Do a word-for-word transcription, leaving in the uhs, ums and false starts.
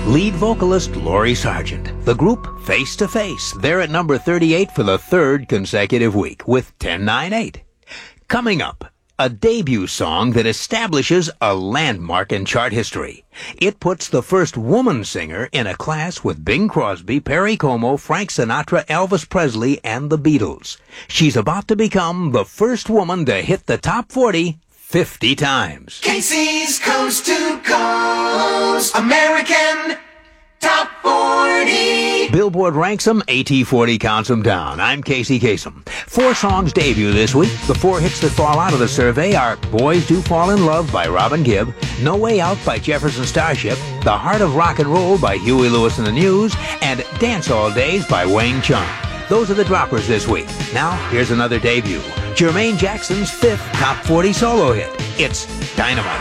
Lead vocalist Lori Sargent. The group Face to Face. They're at number thirty-eight for the third consecutive week with ten nine eight. Coming up, a debut song that establishes a landmark in chart history. It puts the first woman singer in a class with Bing Crosby, Perry Como, Frank Sinatra, Elvis Presley, and the Beatles. She's about to become the first woman to hit the top forty fifty times. Casey's Coast to Coast American Top forty. Billboard ranks them, A T forty counts them down. I'm Casey Kasem. Four songs debut this week. The four hits that fall out of the survey are Boys Do Fall in Love by Robin Gibb, No Way Out by Jefferson Starship, The Heart of Rock and Roll by Huey Lewis and the News, and Dance All Days by Wang Chung. Those are the droppers this week. Now, here's another debut. Jermaine Jackson's fifth top forty solo hit. It's Dynamite.